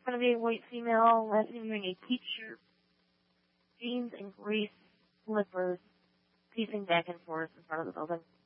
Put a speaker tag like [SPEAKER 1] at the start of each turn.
[SPEAKER 1] going to be a white female, last name wearing a t-shirt, jeans and gray slippers, pacing back and forth in front of the building.